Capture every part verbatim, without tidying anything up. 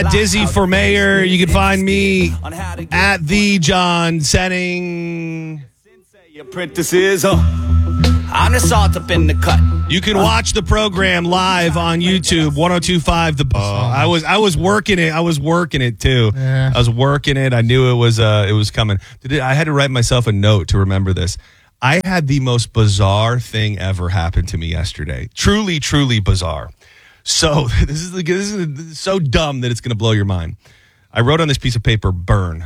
Dizzy for mayor. You can find me at the John Senning. Apprentices, oh, I'm just all up in the cut. You can watch the program live on YouTube. one oh two point five The Buzz. I was I was working it. I was working it too. Yeah. I was working it. I knew it was uh it was coming. I had to write myself a note to remember this. I had the most bizarre thing ever happen to me yesterday. Truly, truly bizarre. So this is, this is so dumb that it's going to blow your mind. I wrote on this piece of paper, burn.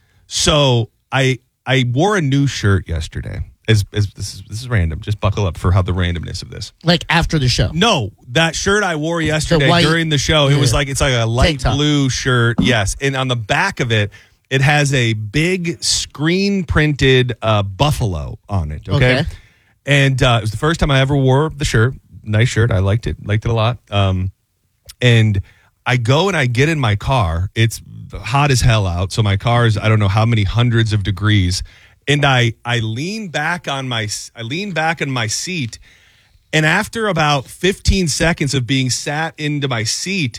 So I I wore a new shirt yesterday. As, as this is this is random. Just buckle up for how the randomness of this. Like after the show. No, that shirt I wore yesterday The white- during the show. It yeah. was like it's like a light Tank top. blue shirt. Yes, and on the back of it, it has a big screen printed uh, buffalo on it. Okay, Okay. and uh, it was the first time I ever wore the shirt. Nice shirt. I liked it. Liked it a lot. Um, and I go and I get in my car. It's hot as hell out. So my car is, I don't know how many hundreds of degrees. And I, I lean back on my, I lean back on my seat. And after about fifteen seconds of being sat into my seat,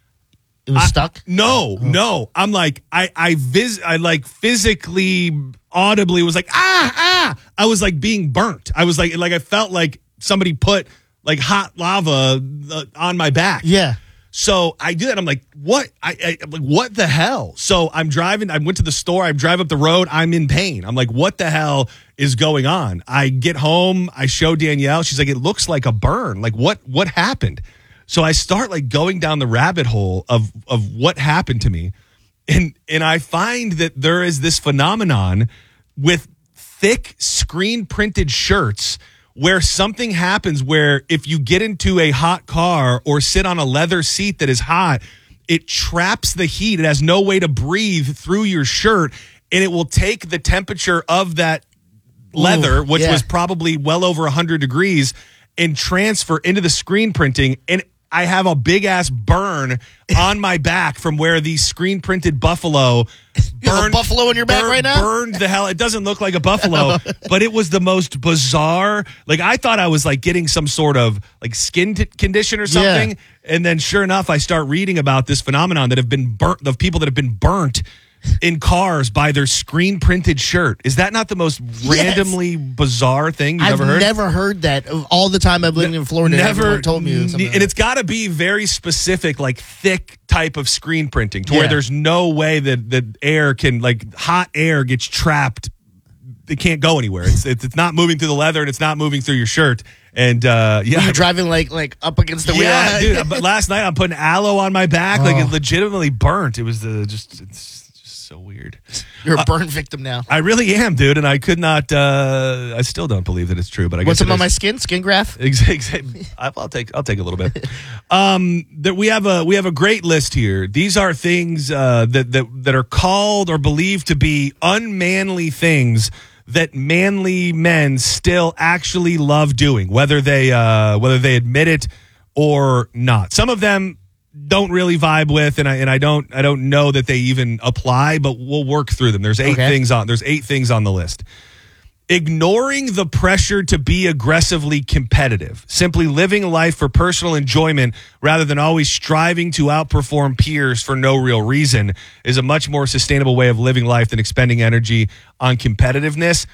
It was I- stuck? No, no. I'm like, I, I vis, I like physically, audibly was like, ah, ah. I was like being burnt. I was like, like I felt like somebody put like hot lava uh, on my back. Yeah. So I do that. I'm like, what? I, I I'm like, what the hell? So I'm driving. I went to the store. I drive up the road. I'm in pain. I'm like, what the hell is going on? I get home. I show Danielle. She's like, it looks like a burn. Like, what? What happened? So I start like going down the rabbit hole of of what happened to me, and and I find that there is this phenomenon with thick screen printed shirts where something happens where if you get into a hot car or sit on a leather seat that is hot, it traps the heat. It has no way to breathe through your shirt, and it will take the temperature of that leather, Ooh, which yeah. was probably well over one hundred degrees, and transfer into the screen printing. And I have a big ass burn on my back from where the screen printed buffalo You have a burned, buffalo in your back burned- right now? Burned the hell. It doesn't look like a buffalo, but it was the most bizarre. Like I thought I was like getting some sort of like skin t- condition or something. Yeah. And then sure enough, I start reading about this phenomenon that have been burnt, of people that have been burnt in cars by their screen printed shirt. Is that not the most randomly bizarre thing you've I've ever heard? never heard that. All the time I've lived in Florida, Never everyone told me. something and like it's got to be very specific, like thick type of screen printing, to where Yeah. there's no way that that air can, like hot air gets trapped. It can't go anywhere. It's it's, it's not moving through the leather, and it's not moving through your shirt. And uh, yeah, Were you driving like like up against the yeah, wheel? dude. But last night I'm putting aloe on my back, like Oh. it legitimately burnt. It was the just it's just so weird. You're a burn victim now. I really am, dude, and I could not. Uh, I still don't believe that it's true, but I guess What's it up on is. my skin? Skin graft? Exactly. I'll take. I'll take a little bit. Um, that we have a we have a great list here. These are things uh, that that that are called or believed to be unmanly things that manly men still actually love doing, whether they uh, whether they admit it or not. Some of them don't really vibe with, and I and I don't I don't know that they even apply, but we'll work through them. There's eight Okay. things on. There's eight things on the list. Ignoring the pressure to be aggressively competitive, simply living life for personal enjoyment rather than always striving to outperform peers for no real reason is a much more sustainable way of living life than expending energy on competitiveness.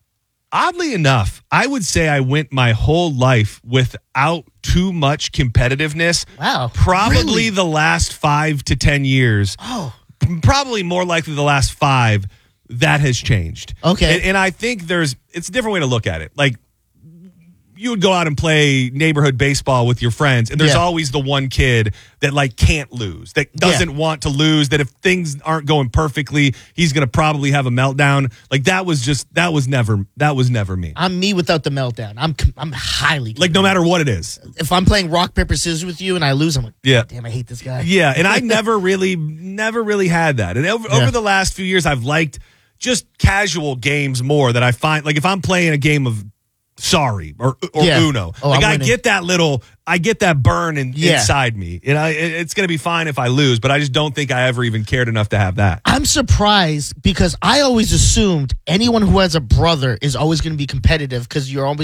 Oddly enough, I would say I went my whole life without too much competitiveness. Wow. Probably Really? the last five to ten years. Oh. Probably more likely the last five. That has changed. Okay. And, and I think there's, it's a different way to look at it. Like, you would go out and play neighborhood baseball with your friends, and there's Yeah. always the one kid that, like, can't lose, that doesn't Yeah. want to lose, that if things aren't going perfectly, he's going to probably have a meltdown. Like, that was just, that was never, that was never me. I'm me without the meltdown. I'm I'm highly Like, no matter what it is. If I'm playing rock paper scissors with you and I lose, I'm like, Yeah. damn, I hate this guy. Yeah, and I never really, never really had that. And over, Yeah. over the last few years, I've liked just casual games more that I find, like if I'm playing a game of Sorry or or Yeah. Uno, Oh, like I'm I winning. get that little, I get that burn in, Yeah. inside me. And I, it- it's going to be fine if I lose, but I just don't think I ever even cared enough to have that. I'm surprised because I always assumed anyone who has a brother is always going to be competitive because you're always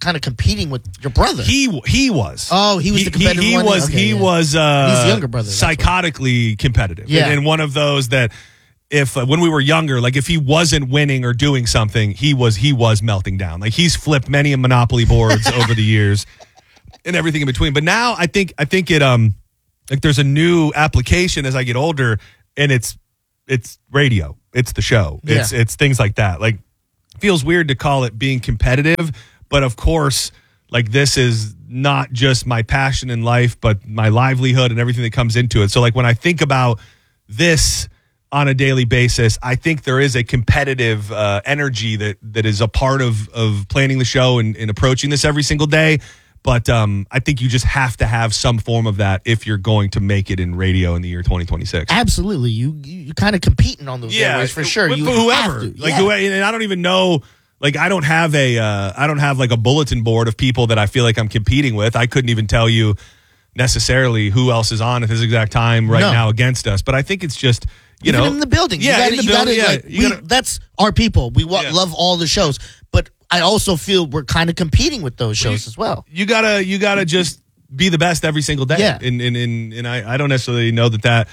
kind of competing with your brother. He he was. Oh, he was the competitive he, he one? was Okay, he yeah. was uh, He's the younger brother, that's why. psychotically competitive. Yeah. and, and one of those that if uh, when we were younger, like if he wasn't winning or doing something, he was he was melting down. Like he's flipped many a Monopoly boards over the years and everything in between. But now I think I think it um like there's a new application as I get older, and it's it's radio, it's the show, it's Yeah. it's things like that. Like it feels weird to call it being competitive, but of course, like this is not just my passion in life, but my livelihood and everything that comes into it. So like when I think about this on a daily basis, I think there is a competitive uh, energy that that is a part of of planning the show and, and approaching this every single day. But um, I think you just have to have some form of that if you're going to make it in radio in the year twenty twenty-six. Absolutely, you you kind of competing on those airways for sure. with You whoever, have to. like yeah. who, and I don't even know. Like I don't have a, uh, I don't have like a bulletin board of people that I feel like I'm competing with. I couldn't even tell you necessarily who else is on at this exact time right No. now against us. But I think it's just you Even know in the building. Yeah, you gotta, in the you building. gotta, yeah, like, you we, gotta- that's our people. We wa- Yeah. love all the shows, but I also feel we're kind of competing with those shows as well. you gotta you gotta just be the best every single day. Yeah. And and and, and I, I don't necessarily know that that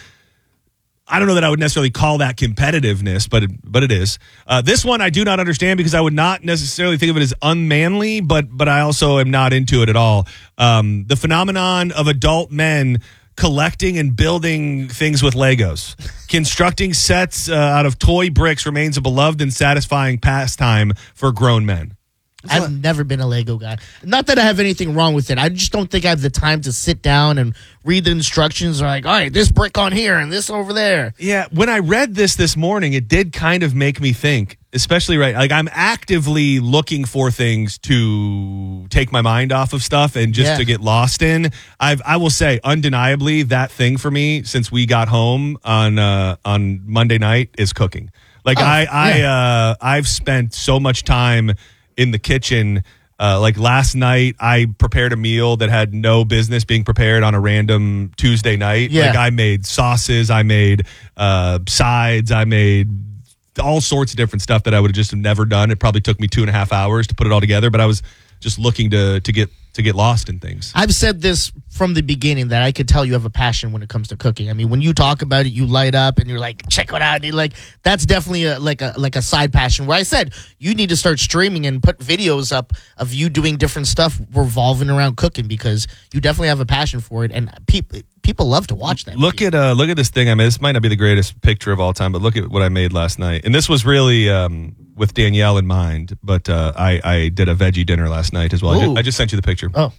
I don't know that I would necessarily call that competitiveness, but it, but it is. Uh, this one I do not understand because I would not necessarily think of it as unmanly, but but I also am not into it at all. Um, the phenomenon of adult men collecting and building things with Legos, constructing sets uh, out of toy bricks remains a beloved and satisfying pastime for grown men. I've never been a Lego guy. Not that I have anything wrong with it. I just don't think I have the time to sit down and read the instructions. Like, all right, this brick on here and this over there. Yeah, when I read this this morning, it did kind of make me think, especially right, like I'm actively looking for things to take my mind off of stuff and just Yeah. to get lost in. I've, I will say, undeniably, that thing for me since we got home on uh, on Monday night is cooking. Like Oh, I, I, yeah. uh, I've spent so much time in the kitchen. Uh, like last night, I prepared a meal that had no business being prepared on a random Tuesday night. Yeah. Like I made sauces, I made uh, sides, I made all sorts of different stuff that I would have just never done. It probably took me two and a half hours to put it all together, but I was just looking to to get to get lost in things. I've said this from the beginning that I could tell you have a passion when it comes to cooking. I mean, when you talk about it, you light up and you're like, check it out. And you're like, that's definitely a, like a like a side passion. Where I said you need to start streaming and put videos up of you doing different stuff revolving around cooking because you definitely have a passion for it, and people people love to watch that. Look at uh, look at this thing I made. This might not be the greatest picture of all time, but look at what I made last night. And this was really um, with Danielle in mind. But uh, I I did a veggie dinner last night as well. I, Ooh. ju- I just sent you the picture. Oh,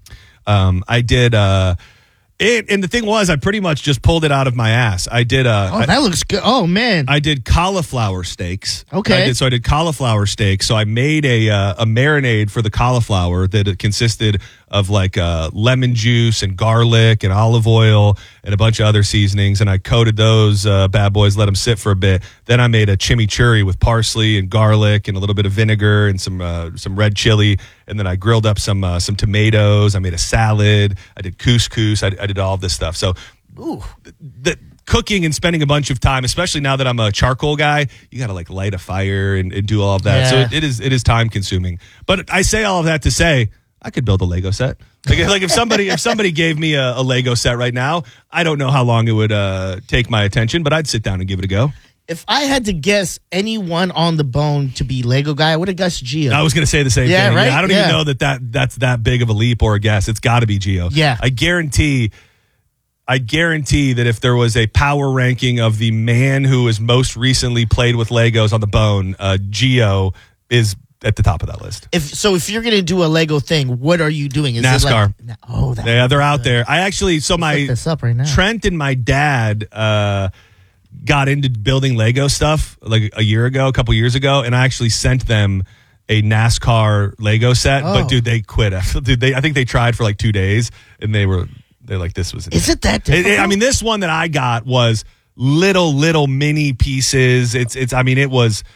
Um, I did. Uh, it, and the thing was, I pretty much just pulled it out of my ass. I did. Uh, oh, that looks good. Oh man, I did cauliflower steaks. Okay. I did, so I did cauliflower steaks. So I made a uh, a marinade for the cauliflower that it consisted of like uh, lemon juice and garlic and olive oil and a bunch of other seasonings. And I coated those uh, bad boys, let them sit for a bit. Then I made a chimichurri with parsley and garlic and a little bit of vinegar and some uh, some red chili. And then I grilled up some uh, some tomatoes. I made a salad. I did couscous. I, I did all of this stuff. So ooh, the cooking and spending a bunch of time, especially now that I'm a charcoal guy, you got to like light a fire and, and do all of that. Yeah. So it, it is it is time consuming. But I say all of that to say I could build a Lego set. Like, like if somebody if somebody gave me a, a Lego set right now, I don't know how long it would uh, take my attention, but I'd sit down and give it a go. if I had to guess anyone on the bone to be Lego guy, I would have guessed Gio. I was going to say the same Yeah, thing. right? I don't Yeah. even know that, that that's that big of a leap or a guess. It's got to be Gio. Yeah. I guarantee. I guarantee that if there was a power ranking of the man who has most recently played with Legos on the bone, uh, Gio is at the top of that list. If so, if you're gonna do a Lego thing, what are you doing? Is NASCAR. It like, oh, that, Yeah, they're out there. I actually, so look my this up right now. Trent and my dad uh, got into building Lego stuff like a year ago, a couple years ago, and I actually sent them a NASCAR Lego set. Oh. But dude, they quit. Dude, they I think they tried for like two days, and they were they're like, this was. Is it that It- difficult? it- I mean, this one that I got was little little mini pieces. It's it's. I mean, it was.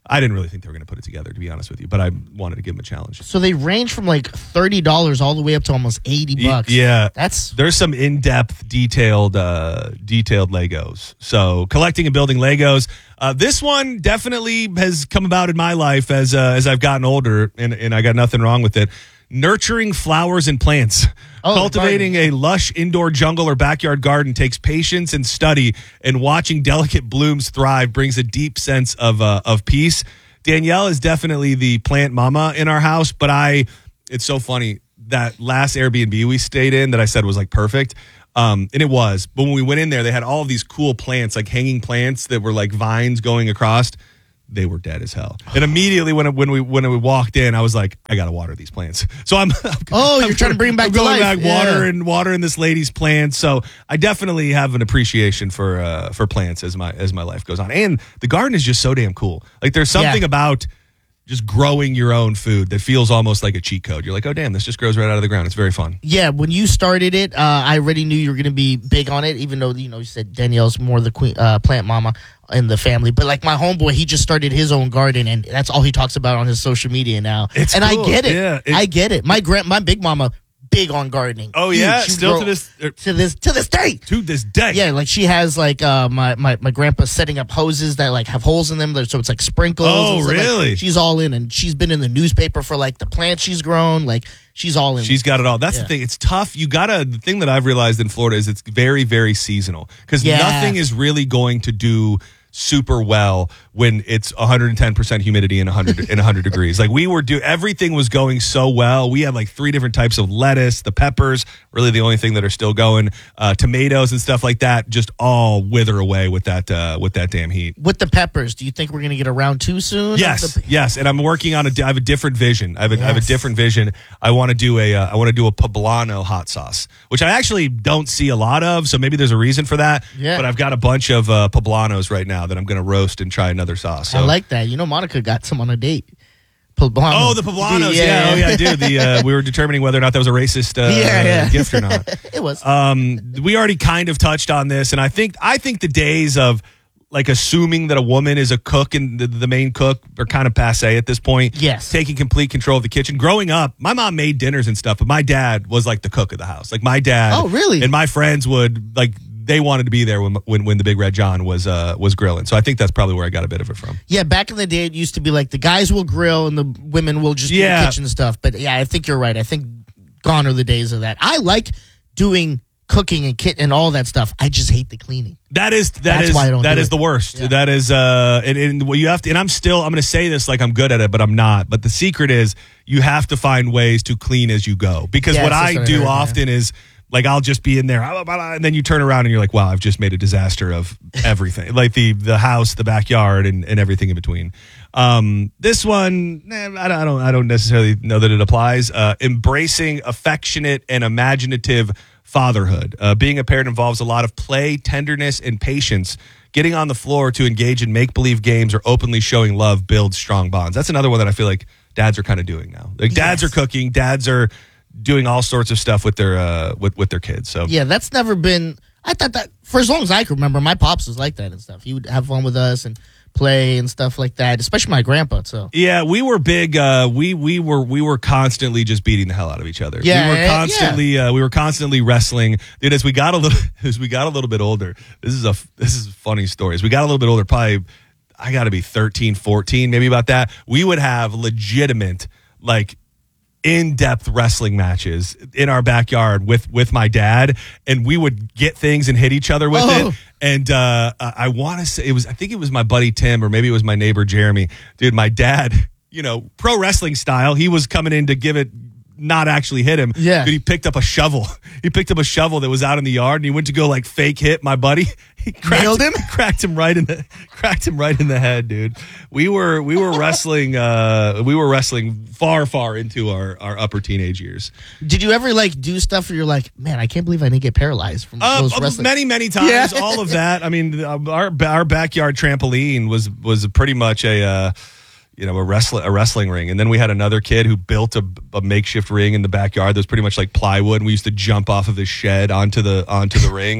I didn't really think they were going to put it together, to be honest with you, but I wanted to give them a challenge. So they range from like thirty dollars all the way up to almost eighty bucks. Yeah. That's There's some in-depth, detailed, uh, detailed Legos. So collecting and building Legos. Uh, this one definitely has come about in my life as uh, as I've gotten older, and, and I got nothing wrong with it. Nurturing flowers and plants. Oh, Cultivating a lush indoor jungle or backyard garden takes patience and study, and watching delicate blooms thrive brings a deep sense of uh, of peace. Danielle is definitely the plant mama in our house, but I, it's so funny, that last Airbnb we stayed in that I said was like perfect, um, and it was. But when we went in there, they had all of these cool plants, like hanging plants that were like vines going across. They were dead as hell. And immediately when when we when we walked in, I was like, I gotta water these plants. So I'm, I'm Oh, you're I'm trying to bring them back I'm to going life. back Yeah. watering watering this lady's plants. So I definitely have an appreciation for uh, for plants as my as my life goes on. And the garden is just so damn cool. Like there's something Yeah. about just growing your own food that feels almost like a cheat code. You're like, oh damn, this just grows right out of the ground. It's very fun. Yeah, when you started it, uh, I already knew you were going to be big on it, even though, you know, you said Danielle's more the queen, uh, plant mama in the family. But like my homeboy, he just started his own garden, and that's all he talks about on his social media now. It's and cool. I get it. Yeah, it- I get it. My grand, my big mama, big on gardening. Oh Huge. yeah, She still grow- to this er, to this to this day. to this day. Yeah, like she has like uh, my, my my grandpa setting up hoses that like have holes in them, that- so it's like sprinkles. Oh, and stuff. Like, really? she's all in, and she's been in the newspaper for like the plants she's grown. Like she's all in. She's got it all. That's Yeah. the thing. It's tough. You gotta. The thing that I've realized in Florida is it's very, very seasonal because Yeah. nothing is really going to do super well when it's one hundred ten percent humidity and one hundred and one hundred degrees. Like we were do everything was going so well. We had like three different types of lettuce, the peppers, really the only thing that are still going, uh, tomatoes and stuff like that, just all wither away with that uh, with that damn heat. With the peppers, do you think we're gonna get a round two soon? Yes, The- yes, and I'm working on a. I have a different vision. I have a, I have a Yes. different vision. I want to do a. Uh, I want to do a poblano hot sauce, which I actually don't see a lot of. So maybe there's a reason for that. Yeah. But I've got a bunch of uh, poblanos right now that I'm going to roast and try another sauce. So. I like that. You know, Monica got some on a date. Poblano. Oh, the poblanos. Yeah, oh yeah, I do. The uh, we were determining whether or not that was a racist uh, Yeah, yeah. gift or not. It was. Um, we already kind of touched on this, and I think I think the days of like assuming that a woman is a cook and the, the main cook are kind of passe at this point. Yes. Taking complete control of the kitchen. Growing up, my mom made dinners and stuff, but my dad was like the cook of the house. Like my dad. Oh, really? And my friends would like they wanted to be there when when, when the Big Red John was uh was grilling. So I think that's probably where I got a bit of it from. Yeah, back in the day, it used to be like the guys will grill and the women will just do Yeah. the kitchen stuff. But yeah, I think you're right. I think gone are the days of that. I like doing cooking and kit and all that stuff. I just hate the cleaning. That is that That's is why I don't that do is it. the worst. Yeah. That is uh and, and what you have to and I'm still I'm going to say this like I'm good at it, but I'm not. But the secret is you have to find ways to clean as you go, because Yeah, what it's I just what I do heard, yeah. often is like I'll just be in there blah, blah, blah, and then you turn around and you're like, wow, I've just made a disaster of everything. Like the the house, the backyard, and, and everything in between. Um, this one, nah, I, don't, I don't I don't necessarily know that it applies. Uh, embracing affectionate and imaginative fatherhood. Uh, being a parent involves a lot of play, tenderness, and patience. Getting on the floor to engage in make-believe games or openly showing love builds strong bonds. That's another one that I feel like dads are kind of doing now. Like dads Yes. are cooking, dads are doing all sorts of stuff with their uh, with with their kids. So Yeah, that's never been. I thought that for as long as I can remember, my pops was like that and stuff. He would have fun with us and play and stuff like that, especially my grandpa. So yeah, we were big. Uh, we we were we were constantly just beating the hell out of each other. Yeah, we were yeah, constantly uh, we were constantly wrestling. Dude, as we got a little as we got a little bit older, this is a this is a funny story. As we got a little bit older, probably I got to be thirteen, fourteen, maybe about that. We would have legitimate like in-depth wrestling matches in our backyard with with my dad, and we would get things and hit each other with Oh. it. And uh, I want to say it was I think it was my buddy Tim, or maybe it was my neighbor Jeremy. Dude, my dad, you know, pro wrestling style, he was coming in to give it, not actually hit him. Yeah. But he picked up a shovel. He picked up a shovel that was out in the yard, and he went to go like fake hit my buddy. He cracked, Nailed him? Cracked him right in the cracked him right in the head, dude. We were we were wrestling uh, we were wrestling far far into our, our upper teenage years. did you ever like do stuff where you're like, man, I can't believe I didn't get paralyzed from Uh, those wrestling? many many times, Yeah. all of that. I mean, our our backyard trampoline was was pretty much a. Uh, you know, a wrestling a wrestling ring, and then we had another kid who built a, a makeshift ring in the backyard that was pretty much like plywood. And we used to jump off of his shed onto the onto the ring.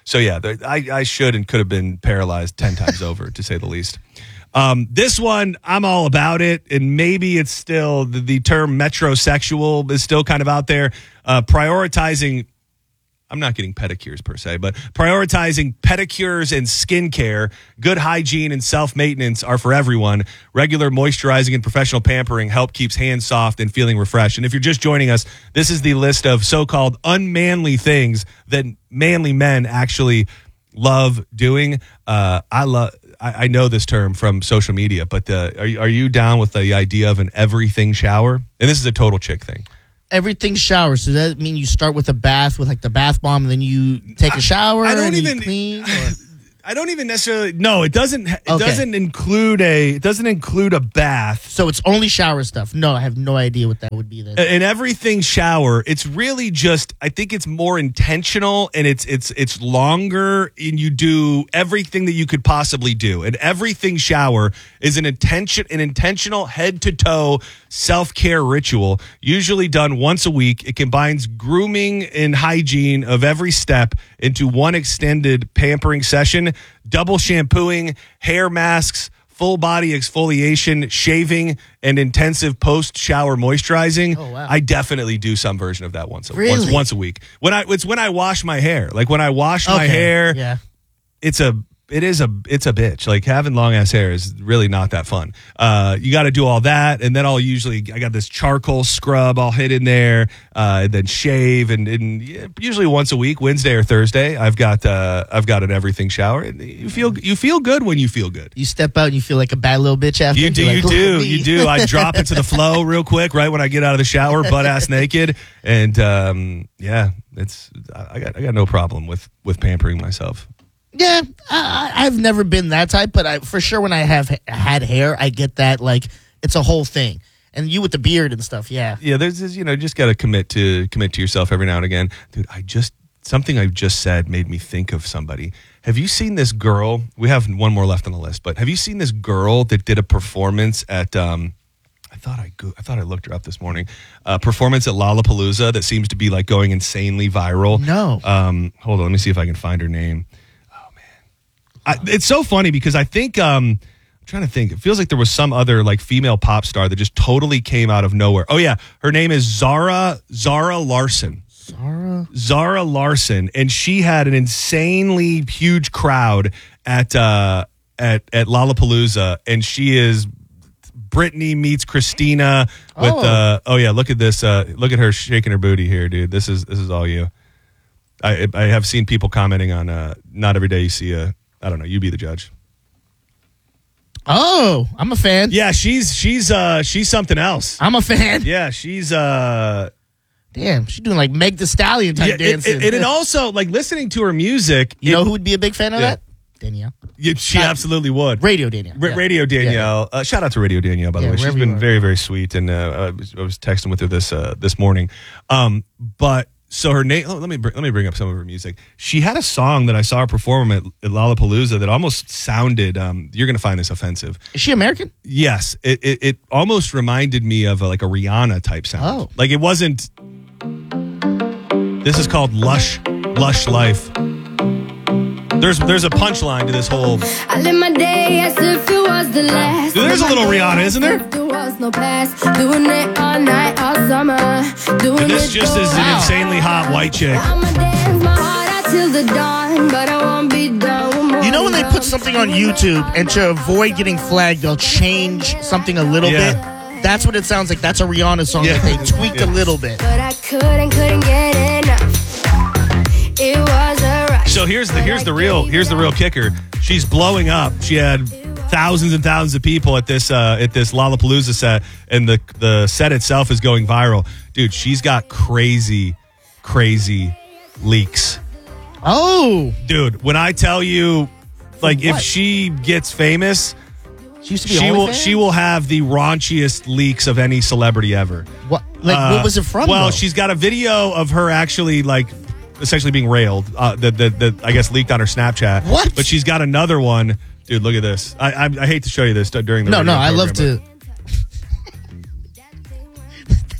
So yeah, there, I, I should and could have been paralyzed ten times over, to say the least. Um, this one, I'm all about it, and maybe it's still the, the term metrosexual is still kind of out there. Uh, prioritizing, I'm not getting pedicures per se, but prioritizing pedicures and skincare, good hygiene and self-maintenance are for everyone. Regular moisturizing and professional pampering help keeps hands soft and feeling refreshed. And if you're just joining us, this is the list of so-called unmanly things that manly men actually love doing. Uh, I love. I, I know this term from social media, but uh, are you, are you down with the idea of an everything shower? And this is a total chick thing. Everything shower. So does that mean you start with a bath with like the bath bomb, and then you take a shower? I, I don't and even you clean. Or? I don't even necessarily. No, it doesn't. It Okay. doesn't include a. It doesn't include a bath. So it's only shower stuff. No, I have no idea what that would be. Then An everything shower. It's really just. I think it's more intentional, and it's it's it's longer, and you do everything that you could possibly do. An everything shower is an intention, an intentional head to toe self care ritual, usually done once a week. It combines grooming and hygiene of every step into one extended pampering session. Double shampooing, hair masks, full body exfoliation, shaving, and intensive post-shower moisturizing. Oh, wow. I definitely do some version of that once a, Really? once, once a week. When I it's when I wash my hair. Like when I wash my Okay, hair, yeah. it's a it is a it's a bitch. Like having long ass hair is really not that fun. Uh, you got to do all that, and then I'll usually I got this charcoal scrub I'll hit in there, uh, and then shave, and, and yeah, usually once a week, Wednesday or Thursday, I've got uh, I've got an everything shower. And you feel you feel good when you feel good. You step out and you feel like a bad little bitch after. You do, You're you like, "Look at do, me." you do. I drop into the flow real quick right when I get out of the shower, butt ass naked, and um, yeah, it's I got I got no problem with with pampering myself. Yeah, I, I've never been that type, but I for sure when I have h- had hair, I get that like it's a whole thing. And you with the beard and stuff, yeah. Yeah, there's this, you know, just got to commit to commit to yourself every now and again. Dude, I just something I've just said made me think of somebody. Have you seen this girl? We have one more left on the list, but have you seen this girl that did a performance at um I thought I go, I thought I looked her up this morning. A performance at Lollapalooza that seems to be like going insanely viral. No. Um hold on, let me see if I can find her name. I, it's so funny because I think um, I'm trying to think. It feels like there was some other like female pop star that just totally came out of nowhere. Oh yeah, her name is Zara Zara Larson. Zara Zara Larson, and she had an insanely huge crowd at uh, at at Lollapalooza, and she is Britney meets Christina with. Oh. Uh, oh yeah, look at this. Uh, look at her shaking her booty here, dude. This is this is all you. I I have seen people commenting on. Uh, not every day you see a. I don't know. You be the judge. Oh, I'm a fan. Yeah, she's she's uh she's something else. I'm a fan. Yeah, she's uh Damn, she's doing like Meg the Stallion type yeah, it, dancing. it, and also like listening to her music. you it- know who would be a big fan of Yeah. that? Danielle. yeah, she absolutely would. Radio Danielle. Ra- yeah. Radio Danielle. Uh, shout out to Radio Danielle, by the Yeah, way. She's wherever you been are. very very sweet, and uh, I, was, I was texting with her this uh, this morning. Um, but. So her name. Let me br- let me bring up some of her music. She had a song that I saw her perform at, at Lollapalooza that almost sounded. Um, you're going to find this offensive. Is she American? Yes, it, it it almost reminded me of a, like a Rihanna type sound. Oh. Like it wasn't. This is called Lush Lush Life. There's there's a punchline to this whole. I live my day as if it was the last. Dude, there's a little Rihanna, isn't there? There was no past. Doing it all night, all summer. Doing And this it just the is an wow. insanely hot white chick. I'ma dance my heart out till the dawn, but I won't be done with more You know when they love. put something on YouTube and to avoid getting flagged, they'll change something a little Yeah. bit? That's what it sounds like. That's a Rihanna song Yeah. that they tweaked Yeah. a little bit. But I couldn't, couldn't get enough. It was a rush. So here's the here's the real here's the real kicker. She's blowing up. She had thousands and thousands of people at this uh, at this Lollapalooza set, and the the set itself is going viral. Dude, she's got crazy, crazy leaks. Oh, Dude, when I tell you, like if what? she gets famous, she used to be she will OnlyFans? she will have the raunchiest leaks of any celebrity ever. What, like, Uh, what was it from? Well, though? she's got a video of her actually like essentially being railed. Uh, that that that I guess leaked on her Snapchat. What? But she's got another one, dude. Look at this. I I, I hate to show you this during the no, no, radio I love program, to.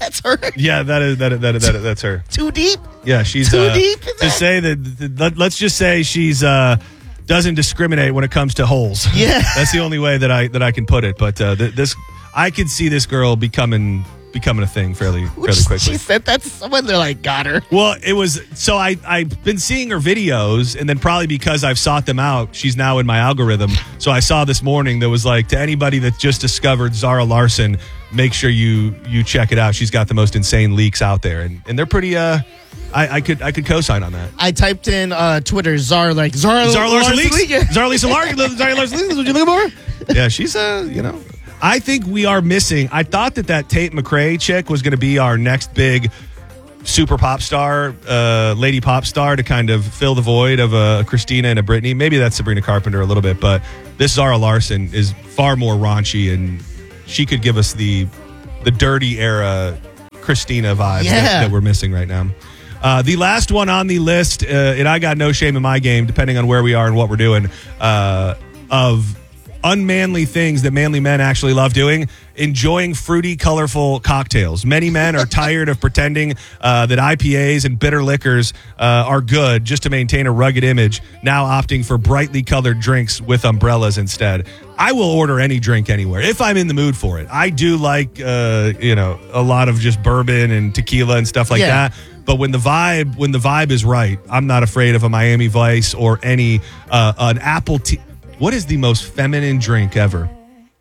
That's her. Yeah, that is that that, that that's her. Too deep. Yeah, she's Too uh, deep in to that? say that. that- let, let's just say she's uh, doesn't discriminate when it comes to holes. Yeah. That's the only way that I that I can put it. But uh, th- this, I could see this girl becoming becoming a thing fairly fairly quickly. She said that to someone. They're like, got her. Well, it was so I I've been seeing her videos, and then probably because I've sought them out, she's now in my algorithm. So I saw this morning that was like, to anybody that just discovered Zara Larson, make sure you you check it out. She's got the most insane leaks out there, and and they're pretty. Uh, I, I could I could co-sign on that. I typed in uh, Twitter Zara like Zara, Zara Larson leaks. leak. Zara Lisa Larson. Zara Larson leaks. What you looking for? Yeah, she's uh you know. I think we are missing. I thought that that Tate McRae chick was going to be our next big super pop star, uh, lady pop star to kind of fill the void of a Christina and a Britney. Maybe that's Sabrina Carpenter a little bit, but this Zara Larson is far more raunchy, and she could give us the the dirty era Christina vibes Yeah. that, that we're missing right now. Uh, the last one on the list, uh, and I got no shame in my game, depending on where we are and what we're doing, uh, of unmanly things that manly men actually love doing, enjoying fruity, colorful cocktails. Many men are tired of pretending uh, that I P As and bitter liquors uh, are good just to maintain a rugged image, now opting for brightly colored drinks with umbrellas instead. I will order any drink anywhere if I'm in the mood for it. I do like, uh, you know, a lot of just bourbon and tequila and stuff like Yeah. that. But when the vibe, when the vibe is right, I'm not afraid of a Miami Vice or any uh, an apple tea. What is the most feminine drink ever?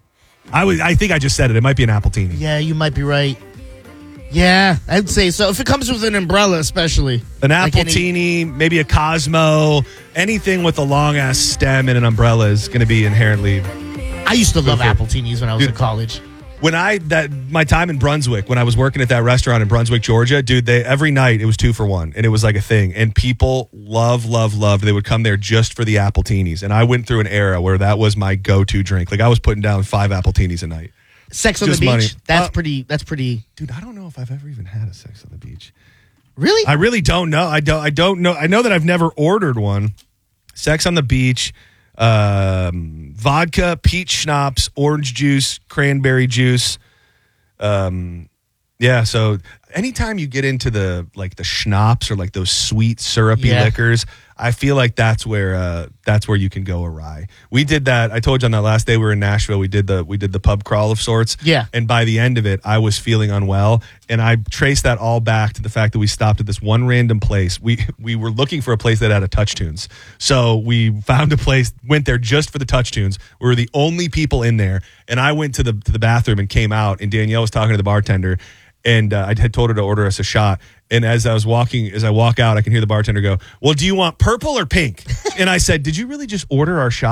I would. I think I just said it. It might be an Appletini. Yeah, you might be right. Yeah, I'd say so. If it comes with an umbrella, especially An Like any- Appletini, maybe a Cosmo, anything with a long ass stem and an umbrella is going to be inherently. I used to love for it. Appletinis when I was Dude. in college. When I that my time in Brunswick, when I was working at that restaurant in Brunswick, Georgia, dude, they every night it was two for one, and it was like a thing. And people love, love, love. They would come there just for the Appletinis, and I went through an era where that was my go-to drink. Like I was putting down five Appletinis a night. Sex on Just the beach. money. That's Uh, pretty. That's pretty. Dude, I don't know if I've ever even had a Sex on the Beach. Really? I really don't know. I don't. I don't know. I know that I've never ordered one. Sex on the Beach, um, vodka, peach schnapps, orange juice, cranberry juice. Um, yeah. So anytime you get into the like the schnapps or like those sweet syrupy Yeah. liquors, I feel like that's where uh, that's where you can go awry. We did that. I told you on that last day we were in Nashville. We did the we did the pub crawl of sorts. Yeah. And by the end of it, I was feeling unwell, and I traced that all back to the fact that we stopped at this one random place. We we were looking for a place that had a Touch Tunes, so we found a place, went there just for the Touch Tunes. We were the only people in there, and I went to the to the bathroom and came out, and Danielle was talking to the bartender. And uh, I had told her to order us a shot. And as I was walking, as I walk out, I can hear the bartender go, "Well, do you want purple or pink?" And I said, "Did you really just order our shot?"